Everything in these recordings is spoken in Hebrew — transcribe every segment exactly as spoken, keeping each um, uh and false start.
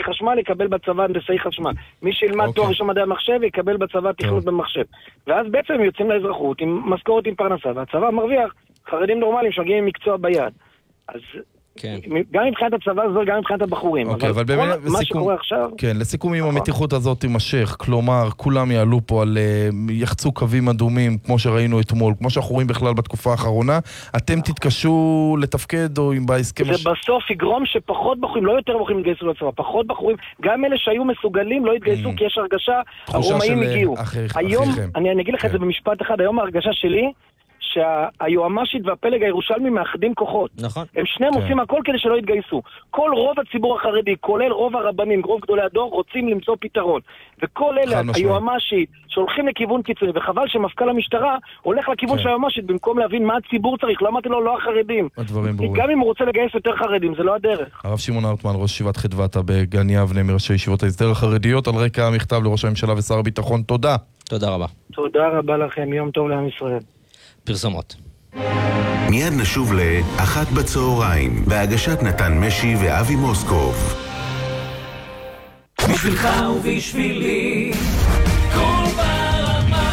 חשמל יקבל בצבא הנדסאי חשמל. מי שילמד okay. תואר ראשון מדעי המחשב יקבל בצבא תכנות במחשב. ואז בעצם הם יוצאים לאזרחות עם משכורת עם פרנסה, והצבא מרוויח חרדים נורמליים שמגיעים עם מקצוע ביד. אז כן. גם מבחינת הצבא הזו, גם מבחינת הבחורים. אוקיי, אבל, אבל כל, באמת, מה לסיכום, שקורה עכשיו... כן, לסיכום אם המתיחות הזאת תימשך, כלומר, כולם יעלו פה על uh, יחצו קווים אדומים, כמו שראינו אתמול, כמו שאנחנו רואים בכלל בתקופה האחרונה, אתם תתקשו לתפקד או עם בהסכם... זה הש... בסוף יגרום שפחות בחורים, לא יותר בחורים יתגייסו לצבא, פחות בחורים, גם אלה שהיו מסוגלים לא יתגייסו, mm. כי יש הרגשה, הרומאים הגיעו. אחר, היום, אני, אני אגיד לך כן. את זה במשפט אחד, היום ההרגשה שלי, שהיועמ"שית והפלג הירושלמי מאחדים כוחות. נכון. הם שניהם כן. עושים הכל כדי שלא יתגייסו. כל רוב הציבור החרדי, כולל רוב הרבנים, רוב גדולי הדור, רוצים למצוא פתרון. וכל אלה, היועמ"שית, שהולכים לכיוון קיצוני, וחבל שמפכ"ל המשטרה הולך לכיוון כן. של היועמ"שית, במקום להבין מה הציבור צריך. לא אמרתי לו, לא החרדים. הדברים ברורים. גם אם הוא רוצה לגייס יותר חרדים, זה לא הדרך. הרב שמעון הרטמן, ראש ישיבת חדוותה בגן יבנה, מראשי ישיבות ההסדר החרדיות, על רקע המכתב לראש הממשלה ושר הביטחון. תודה. תודה רבה. תודה רבה לכם. יום טוב לעם ישראל. פרסומות. מיד נשוב לאחת בצהריים, בהגשת נתן משי ואבי מוסקוב. בשבילך ובשבילי כל ברמה.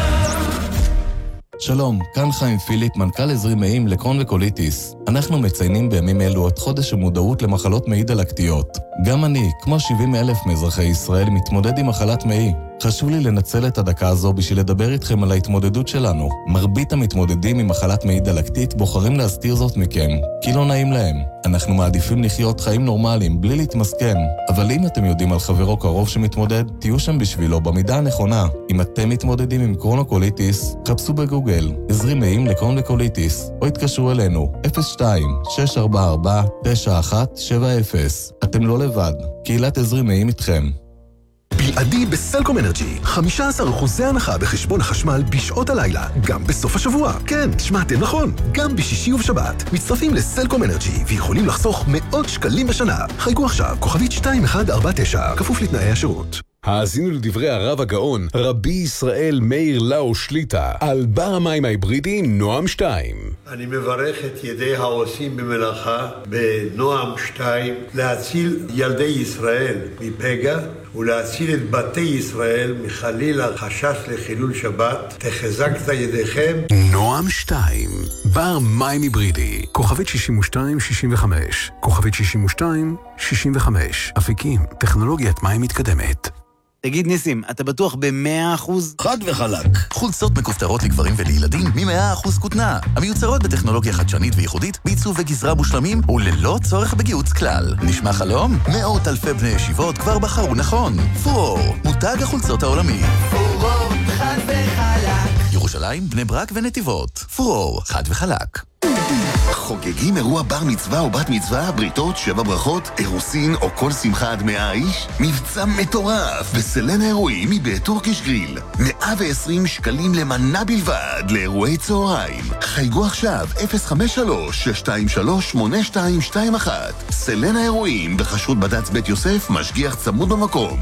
שלום, כאן חיים פיליפ, מנכ"ל עזרי מעיים לקרון וקוליטיס. אנחנו מציינים בימים אלו את חודש המודעות למחלות מעי דלקתיות. גם אני, כמו שבעים אלף מאזרחי ישראל, מתמודד עם מחלת מעי. חשוב לי לנצל את הדקה הזו בשביל לדבר איתכם על ההתמודדות שלנו. מרבית המתמודדים עם מחלת מעי דלקתית בוחרים להסתיר זאת מכם, כי לא נעים להם. אנחנו מעדיפים לחיות חיים נורמליים, בלי להתמסכן. אבל אם אתם יודעים על חברו קרוב שמתמודד, תהיו שם בשבילו במידה הנכונה. אם אתם מתמודדים עם קרונוקוליטיס, חפשו בגוגל, עזרי מעיים לקרון וקוליטיס, או התקשרו אלינו, אפס שתיים שש ארבע ארבע תשע אחת שבע אפס. אתם לא לבד, קהילת עזרי מעיים איתכם. בלעדי בסלקום אנרג'י, חמישה עשר אחוז הנחה בחשבון החשמל בשעות הלילה, גם בסוף השבוע. כן, שמעתם נכון, גם בשישי ובשבת. מצטרפים לסלקום אנרג'י ויכולים לחסוך מאות שקלים בשנה. חייגו עכשיו, כוכבית שתיים אחת ארבע תשע, כפוף לתנאי השירות. האזינו לדברי הרב הגאון, רבי ישראל מאיר לאו שליטה, על בר המים ההיברידי נועם שתיים. אני מברך את ידי העושים במלאכה בנועם שתיים להציל ילדי ישראל מפגע ולהציל את בתי ישראל מחליל החשש לחילול שבת. תחזקת ידיכם. נועם שתיים, בר מים היברידי, כוכבית שישים ושתיים שישים וחמש, כוכבית שישים ושתיים שישים וחמש, אפיקים, טכנולוגיית מים מתקדמת. תגיד ניסים, אתה בטוח ב-מאה אחוז? חד וחלק. חולצות מכופתרות לגברים ולילדים מ-מאה אחוז כותנה. המיוצרות בטכנולוגיה חדשנית וייחודית, בעיצוב וגזרה מושלמים וללא צורך בגיוץ כלל. נשמע חלום? מאות אלפי בני ישיבות כבר בחרו נכון. פורור, מותג החולצות העולמי. פורור, חד וחלק. ירושלים, בני ברק ונתיבות. פורור, חד וחלק. חוגגים אירוע בר מצווה או בת מצווה, בריתות, שבע ברכות, אירוסין או כל שמחה עד מאה איש? מבצע מטורף בסלן האירועים מבית טורקיש גריל. מאה ועשרים שקלים למנה בלבד לאירועי צהריים. חייגו עכשיו אפס חמש שלוש שש שתיים שלוש שמונה שתיים שתיים אחת. סלן האירועים בחשרות בד"ץ בית יוסף, משגיח צמוד במקום.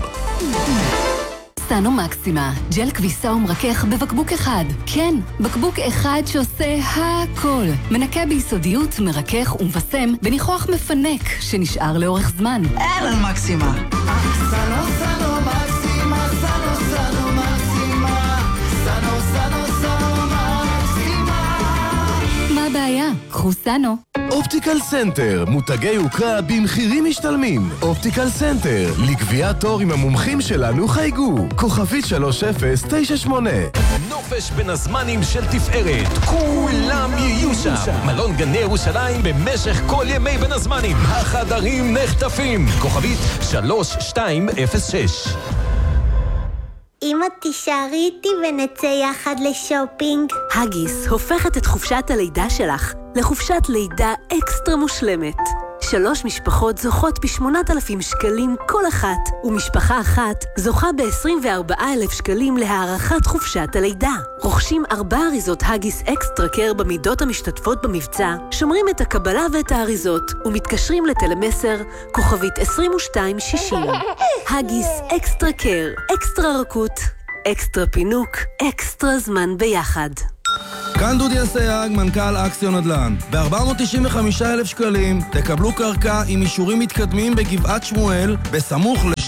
סנו מקסימה, ג'ל כביסה ומרכך בבקבוק אחד. כן, בקבוק אחד שעושה הכל. מנקה ביסודיות, מרכך ומבשם בניחוח מפנק שנשאר לאורך זמן. אהלן מקסימה. סנו סנו מקסימה, סנו סנו מקסימה, סנו סנו סנו מקסימה. מה הבעיה? קחו סנו. אופטיקל סנטר, מותגי יוקרה במחירים משתלמים. אופטיקל סנטר, לקביעת תור עם המומחים שלנו חייגו. כוכבית שלוש אפס תשע שמונה. נופש בין הזמנים של תפארת, כולם יהיו שם. מלון גני ירושלים במשך כל ימי בין הזמנים. החדרים נחטפים. כוכבית שלוש שתיים אפס שש. אמא, תישארי איתי ונצא יחד לשופינג. הגיס הופכת את חופשת הלידה שלך לחופשת לידה אקסטרה מושלמת. שלוש משפחות זוכות ב-שמונת אלפים שקלים כל אחת, ומשפחה אחת זוכה ב-עשרים וארבעה אלף שקלים להארכת חופשת הלידה. רוכשים ארבע אריזות הגיס אקסטרה קר במידות המשתתפות במבצע, שומרים את הקבלה ואת האריזות, ומתקשרים לטלמסר כוכבית עשרים ושתיים שישים. הגיס אקסטרה קר, אקסטרה רכות, אקסטרה פינוק, אקסטרה זמן ביחד. כאן דודי אסייג, מנכ"ל אקסיון נדל"ן. ב-ארבע מאות תשעים וחמישה אלף שקלים תקבלו קרקע עם אישורים מתקדמים בגבעת שמואל, בסמוך לשתי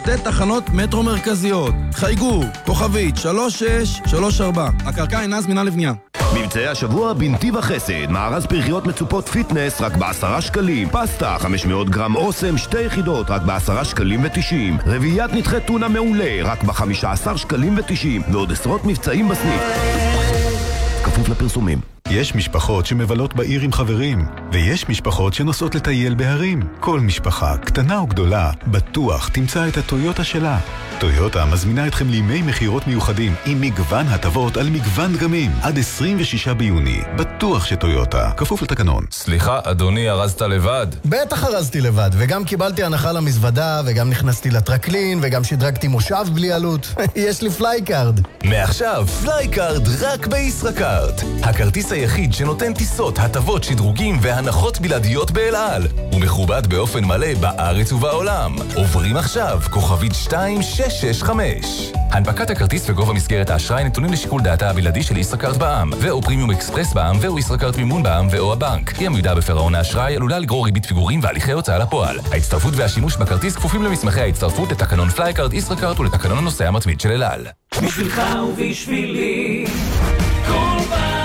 שתי תחנות מטרו מרכזיות. חייגו, כוכבית שלוש שש שלוש ארבע. הקרקע אינה זמינה לבנייה. מבצעי השבוע בנתיב החסד, מארז פרחיות מצופות פיטנס רק בעשרה שקלים, פסטה חמש מאות גרם אוסם שתי יחידות רק בעשרה שקלים ותשעים, רביעיית נתחי טונה מעולה רק בחמישה עשר שקלים ותשעים, ועוד עשרות מבצעים בסניף. כפוף לפרסומים. יש משפחות שמבלות בעיר עם חברים, ויש משפחות שנוסעות לטייל בהרים. כל משפחה, קטנה או גדולה, בטוח תמצא את הטויוטה שלה. טויוטה מזמינה אתכם לימי מחירות מיוחדים עם מגוון הטבות על מגוון דגמים עד עשרים ושישה ביוני. בטוח שטויוטה, כפוף לתקנון. סליחה, אדוני, ארזת לבד? בטח ארזתי לבד, וגם קיבלתי הנחה למזוודה, וגם נכנסתי לטרקלין, וגם שדרגתי מושב בלי עלות. יש לי פלייקארד. מעכשיו, פלייקארד רק בישראכרט. הכרטיס היחיד שנותן טיסות, הטבות, שדרוגים והנחות בלעדיות באל על. הוא מכובד באופן מלא בארץ ובעולם. עוברים עכשיו, כוכבית שתיים שש שש חמש. הנפקת הכרטיס וגובה מסגרת האשראי נתונים לשיקול דעתה הבלעדי של ישראכרט בע"מ, ואו פרימיום אקספרס בע"מ, ואו ישראכרט מימון בע"מ, ואו הבנק. אי עמידה בפירעון האשראי עלולה לגרור ריבית פיגורים והליכי הוצאה לפועל. ההצטרפות והשימוש בכרטיס כפופים למסמכי ההצטרפות לתקנון פלייקארד ישראכרט ולתקנון הנוסע המתמיד של אל על. בשבילך ובשבילי כל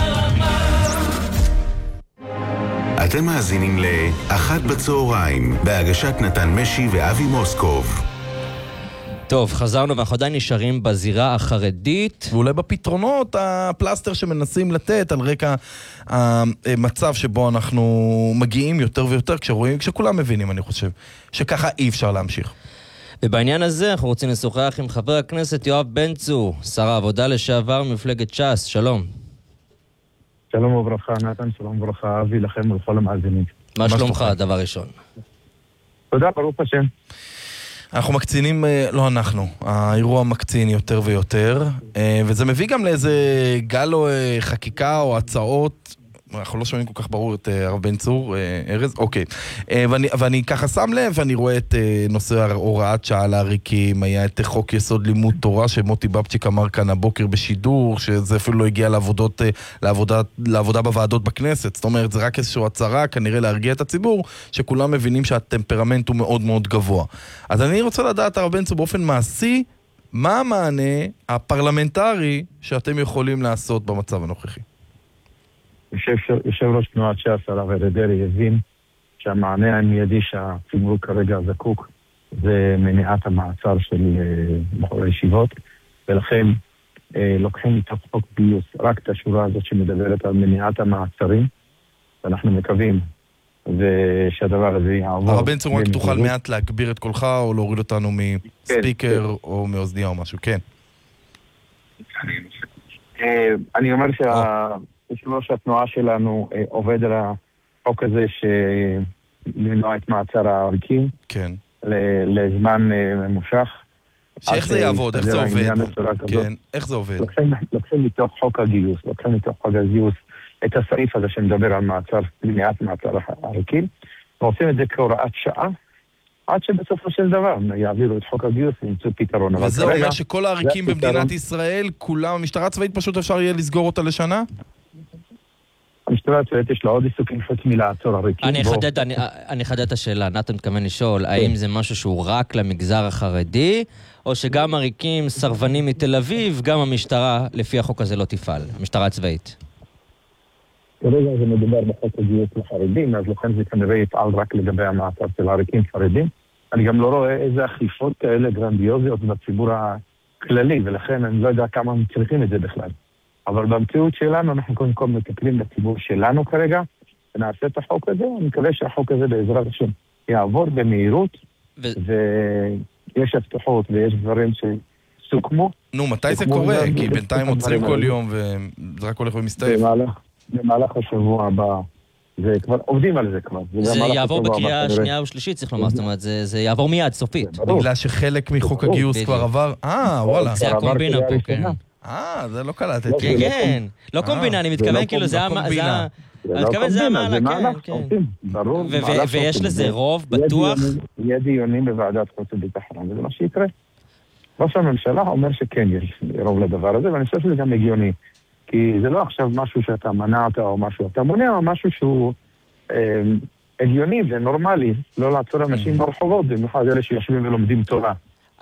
אתם מאזינים לאחת בצהריים, בהגשת נתן משי ואבי מוסקוב. טוב, חזרנו ואנחנו עדיין נשארים בזירה החרדית. ואולי בפתרונות הפלסטר שמנסים לתת על רקע המצב שבו אנחנו מגיעים יותר ויותר, כשרואים, כשכולם מבינים, אני חושב, שככה אי אפשר להמשיך. ובעניין הזה אנחנו רוצים לשוחח עם חבר הכנסת יואב בן צור, שר העבודה לשעבר מפלגת ש"ס. שלום. שלום וברכה, נתן, שלום וברכה, אבי לכם ולכל המאזינים. מה שלומך, דבר ראשון? תודה, ברוך השם. אנחנו מקצינים, לא אנחנו, האירוע מקצין יותר ויותר, וזה מביא גם לאיזה גל או חקיקה או הצעות, אנחנו לא שומעים כל כך ברור את הרב בן צור, ארז, אוקיי. ואני, ואני ככה שם לב, ואני רואה את נושא הוראת שעה לעריקים, היה את חוק יסוד לימוד תורה, שמוטי בבצ'יק אמר כאן הבוקר בשידור, שזה אפילו לא הגיע לעבודות, לעבודה, לעבודה בוועדות בכנסת. זאת אומרת, זה רק איזושהי הצהרה, כנראה להרגיע את הציבור, שכולם מבינים שהטמפרמנט הוא מאוד מאוד גבוה. אז אני רוצה לדעת, הרב בן צור, באופן מעשי, מה המענה הפרלמנטרי שאתם יכולים לעשות במצב הנוכחי? יושב ראש תנועת ש"ס הרב אריה דרעי הבין שהמענה המיידי שהציבור כרגע זקוק זה מניעת המעצר של בחורי ישיבות, ולכן לוקחים מתוך חוק גיוס רק את השורה הזאת שמדברת על מניעת המעצרים, ואנחנו מקווים ושהדבר הזה יעבור. הרב בן צור, רק תוכל מעט להגביר את קולך או להוריד אותנו מספיקר או מאוזניה או משהו, כן. אני אומר שה... יושב ראש התנועה שלנו אה, עובד על החוק הזה שלמנוע את מעצר העריקים כן. לזמן אה, ממושך. שאיך זה יעבוד? איך זה עובד? כן, איך זה עובד? לוקחים, לוקחים מתוך חוק הגיוס, לוקחים מתוך חוק הגיוס את הסעיף הזה שמדבר על מעצר, למניעת מעצר העריקים, ועושים את זה כהוראת שעה, עד שבסופו של דבר יעבירו את חוק הגיוס וימצאו פתרון. וזה אומר שכל העריקים במדינת ישראל, כולם, המשטרה הצבאית פשוט אפשר יהיה לסגור אותה לשנה? המשטרה הצבאית יש לה עוד עיסוקים חוץ מלעצור עריקים. אני אחדד, אני, אני אחדד את השאלה. נתן מתכוון לשאול, האם זה משהו שהוא רק למגזר החרדי, או שגם עריקים סרבנים מתל אביב, גם המשטרה לפי החוק הזה לא תפעל, המשטרה הצבאית? כרגע זה מדובר בחוק הגיוס לחרדים, אז לכן זה כנראה יפעל רק לגבי המעצר של עריקים חרדים. אני גם לא רואה איזה אכיפות כאלה גרנדיוזיות בציבור הכללי, ולכן אני לא יודע כמה הם צריכים את זה בכלל. אבל במציאות שלנו אנחנו קודם כל מטפלים בציבור שלנו כרגע, ונעשה את החוק הזה, אני מקווה שהחוק הזה בעזרת השם יעבור במהירות, ו... ויש הבטחות ויש דברים שסוכמו. נו, מתי זה קורה? כי בינתיים עוצרים כל יום וזה רק הולך ומסתעף. במהלך, במהלך השבוע הבא, זה כבר, עובדים על זה כבר. זה, זה יעבור בקריאה שנייה ושלישית, צריך לומר, זאת אומרת, זה, זה יעבור מיד, סופית. בגלל שחלק מחוק הגיוס כבר עבר, אה, וואלה. זה הקומבינה פה, כן. אה, זה לא קלטת. כן, כן. לא קומבינה, אני מתכוון כאילו זה המעלה. אני מתכוון זה המעלה, כן. ברור. ויש לזה רוב, בטוח. יהיה דיונים בוועדת חוץ וביטחון, וזה מה שיקרה. ראש הממשלה אומר שכן יש רוב לדבר הזה, ואני חושב שזה גם הגיוני. כי זה לא עכשיו משהו שאתה מנעת או משהו, אתה מונע או משהו שהוא הגיוני ונורמלי, לא לעצור אנשים ברחובות, במיוחד אלה שיושבים ולומדים תורה.